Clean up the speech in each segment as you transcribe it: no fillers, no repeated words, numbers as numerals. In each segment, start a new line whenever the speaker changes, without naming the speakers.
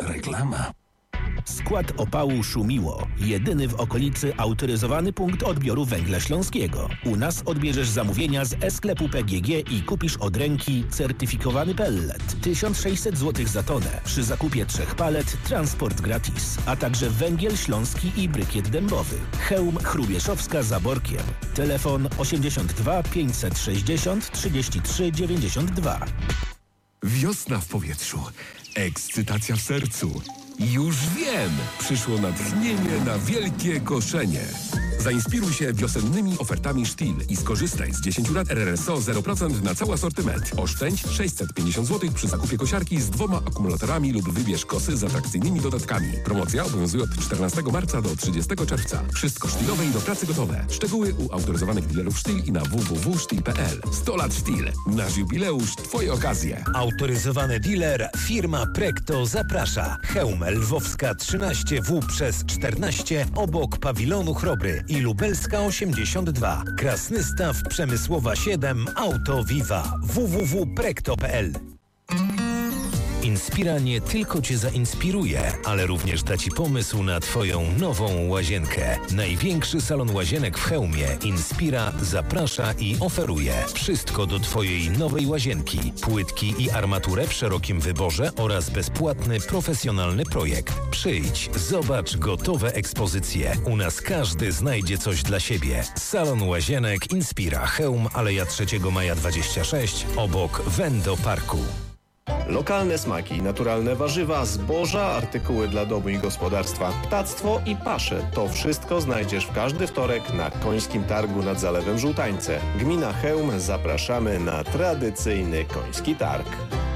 Reklama.
Skład opału Szumiło. Jedyny w okolicy autoryzowany punkt odbioru węgla śląskiego. U nas odbierzesz zamówienia z e-sklepu PGG i kupisz od ręki certyfikowany pellet. 1600 zł za tonę. Przy zakupie 3 palet transport gratis. A także węgiel śląski i brykiet dębowy. Chełm Chrubieszowska za Borkiem. Telefon 82 560 33 92.
Wiosna w powietrzu. Ekscytacja w sercu. Już wiem! Przyszło natchnienie na wielkie koszenie. Zainspiruj się wiosennymi ofertami Stihl i skorzystaj z 10 lat RRSO 0% na cały asortyment. Oszczędź 650 zł przy zakupie kosiarki z 2 akumulatorami lub wybierz kosy z atrakcyjnymi dodatkami. Promocja obowiązuje od 14 marca do 30 czerwca. Wszystko Stihlowe i do pracy gotowe. Szczegóły u autoryzowanych dealerów Stihl i na www.stihl.pl. 100 lat Stihl. Nasz jubileusz, twoje okazje.
Autoryzowany dealer firma Prekto zaprasza. Chełm Lwowska 13W przez 14 obok pawilonu Chrobry i Lubelska 82. Krasnystaw Przemysłowa 7 Auto Viva. www.prekto.pl. Inspira nie tylko Cię zainspiruje, ale również da Ci pomysł na Twoją nową łazienkę. Największy salon łazienek w Chełmie Inspira zaprasza i oferuje wszystko do Twojej nowej łazienki. Płytki i armaturę w szerokim wyborze oraz bezpłatny, profesjonalny projekt. Przyjdź, zobacz gotowe ekspozycje. U nas każdy znajdzie coś dla siebie. Salon łazienek Inspira Chełm, Aleja 3 Maja 26 obok Wendo Parku.
Lokalne smaki, naturalne warzywa, zboża, artykuły dla domu i gospodarstwa, ptactwo i pasze. To wszystko znajdziesz w każdy wtorek na Końskim Targu nad Zalewem Żółtańce. Gmina Chełm, zapraszamy na tradycyjny Koński Targ.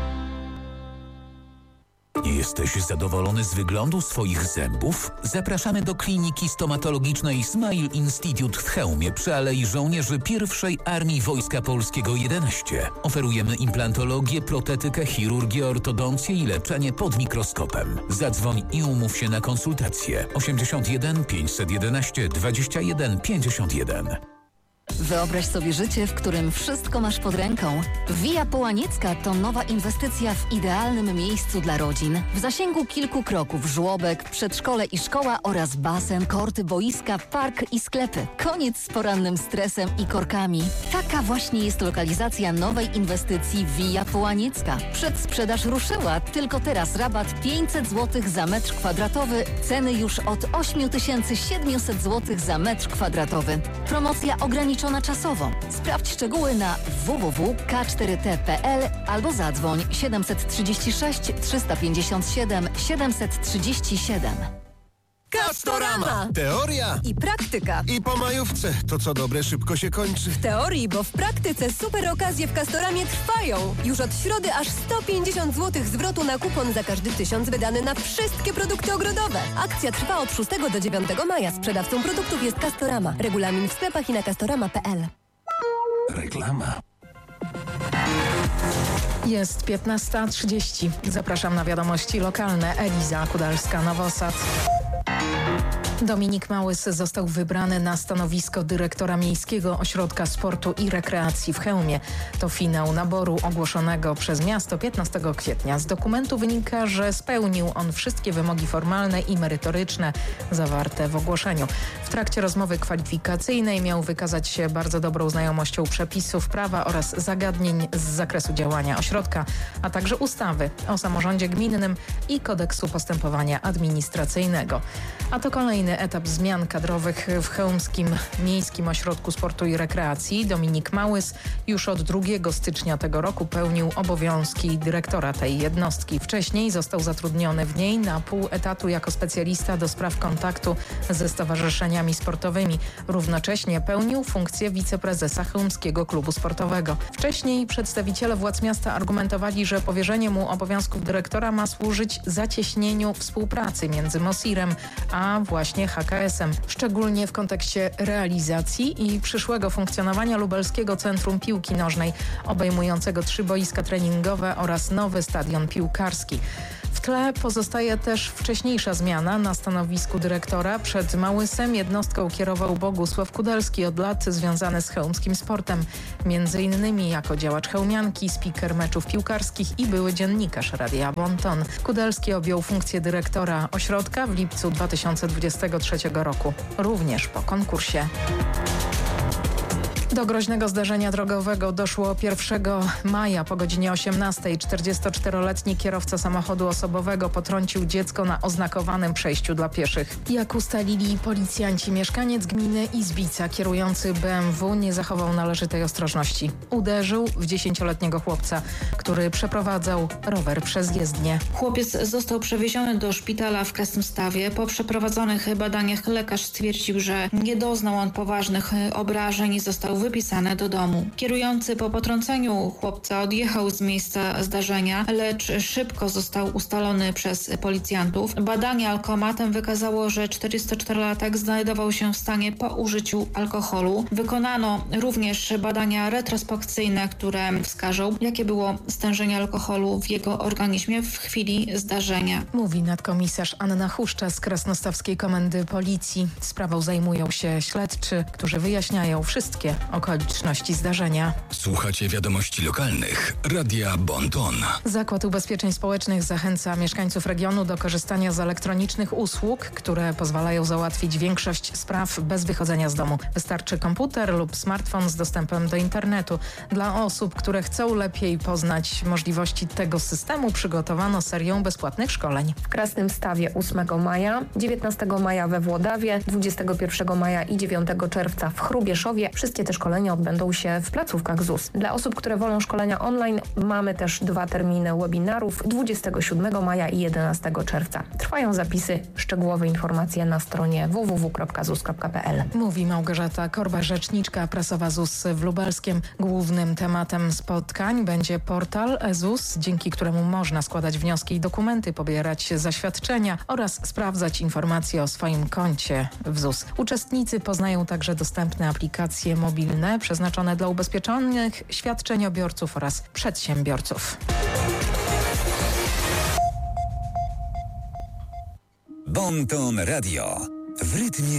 Jesteś zadowolony z wyglądu swoich zębów? Zapraszamy do kliniki stomatologicznej Smile Institute w Chełmie przy Alei Żołnierzy I Armii Wojska Polskiego 11. Oferujemy implantologię, protetykę, chirurgię, ortodoncję i leczenie pod mikroskopem. Zadzwoń i umów się na konsultację. 81 511 21 51.
Wyobraź sobie życie, w którym wszystko masz pod ręką. Via Połaniecka to nowa inwestycja w idealnym miejscu dla rodzin. W zasięgu kilku kroków żłobek, przedszkole i szkoła oraz basen, korty, boiska, park i sklepy. Koniec z porannym stresem i korkami. Taka właśnie jest lokalizacja nowej inwestycji Via Połaniecka. Przedsprzedaż ruszyła, tylko teraz rabat 500 zł za metr kwadratowy, ceny już od 8700 zł za metr kwadratowy. Promocja ograniczona czasowo. Sprawdź szczegóły na www.k4t.pl albo zadzwoń 736 357 737.
Castorama!
Teoria
I praktyka.
i po majówce. To co dobre szybko się kończy.
W teorii, bo w praktyce super okazje w Castoramie trwają. Już od środy aż 150 zł zwrotu na kupon za każdy 1000 wydany na wszystkie produkty ogrodowe. Akcja trwa od 6 do 9 maja. Sprzedawcą produktów jest Castorama. Regulamin w sklepach i na castorama.pl.
Reklama.
Jest 15:30. Zapraszam na wiadomości lokalne. Eliza Kudalska, Nowosad. Dominik Małys został wybrany na stanowisko dyrektora Miejskiego Ośrodka Sportu i Rekreacji w Chełmie. To finał naboru ogłoszonego przez miasto 15 kwietnia. Z dokumentu wynika, że spełnił on wszystkie wymogi formalne i merytoryczne zawarte w ogłoszeniu. W trakcie rozmowy kwalifikacyjnej miał wykazać się bardzo dobrą znajomością przepisów prawa oraz zagadnień z zakresu działania ośrodka, a także ustawy o samorządzie gminnym i kodeksu postępowania administracyjnego. A to kolejny etap zmian kadrowych w Chełmskim Miejskim Ośrodku Sportu i Rekreacji. Dominik Małys już od 2 stycznia tego roku pełnił obowiązki dyrektora tej jednostki. Wcześniej został zatrudniony w niej na pół etatu jako specjalista do spraw kontaktu ze stowarzyszeniami sportowymi. Równocześnie pełnił funkcję wiceprezesa Chełmskiego Klubu Sportowego. Wcześniej przedstawiciele władz miasta argumentowali, że powierzenie mu obowiązków dyrektora ma służyć zacieśnieniu współpracy między MOSIR-em a właśnie HKS-em, szczególnie w kontekście realizacji i przyszłego funkcjonowania Lubelskiego Centrum Piłki Nożnej, obejmującego 3 boiska treningowe oraz nowy stadion piłkarski. W tle pozostaje też wcześniejsza zmiana na stanowisku dyrektora. Przed Małysem jednostką kierował Bogusław Kudelski, od lat związany z chełmskim sportem. Między innymi jako działacz chełmianki, spiker meczów piłkarskich i były dziennikarz Radia Bon-Ton. Kudelski objął funkcję dyrektora ośrodka w lipcu 2023 roku, również po konkursie. Do groźnego zdarzenia drogowego doszło 1 maja po godzinie 18. 44-letni kierowca samochodu osobowego potrącił dziecko na oznakowanym przejściu dla pieszych. Jak ustalili policjanci, mieszkaniec gminy Izbica, kierujący BMW, nie zachował należytej ostrożności. Uderzył w 10-letniego chłopca, który przeprowadzał rower przez jezdnię.
Chłopiec został przewieziony do szpitala w Krasnostawie. Po przeprowadzonych badaniach lekarz stwierdził, że nie doznał on poważnych obrażeń i został wypisany do domu. Kierujący po potrąceniu chłopca odjechał z miejsca zdarzenia, lecz szybko został ustalony przez policjantów. Badanie alkomatem wykazało, że 44-latek znajdował się w stanie po użyciu alkoholu. Wykonano również badania retrospekcyjne, które wskażą, jakie było stężenie alkoholu w jego organizmie w chwili zdarzenia.
Mówi nadkomisarz Anna Huszcza z Krasnostawskiej Komendy Policji. Sprawą zajmują się śledczy, którzy wyjaśniają wszystkie okoliczności zdarzenia.
Słuchacie wiadomości lokalnych. Radia Bon-Ton.
Zakład Ubezpieczeń Społecznych zachęca mieszkańców regionu do korzystania z elektronicznych usług, które pozwalają załatwić większość spraw bez wychodzenia z domu. Wystarczy komputer lub smartfon z dostępem do internetu. Dla osób, które chcą lepiej poznać możliwości tego systemu, przygotowano serię bezpłatnych szkoleń.
W Krasnym Stawie 8 maja, 19 maja we Włodawie, 21 maja i 9 czerwca w Chrubieszowie. Wszystkie te szkolenia odbędą się w placówkach ZUS. Dla osób, które wolą szkolenia online, mamy też 2 terminy webinarów 27 maja i 11 czerwca. Trwają zapisy, szczegółowe informacje na stronie www.zus.pl.
Mówi Małgorzata Korba, rzeczniczka prasowa ZUS w Lubelskiem. Głównym tematem spotkań będzie portal ZUS, dzięki któremu można składać wnioski i dokumenty, pobierać zaświadczenia oraz sprawdzać informacje o swoim koncie w ZUS. Uczestnicy poznają także dostępne aplikacje mobilne przeznaczone dla ubezpieczonych, świadczeniobiorców oraz przedsiębiorców.
Bon-Ton Radio. W rytmie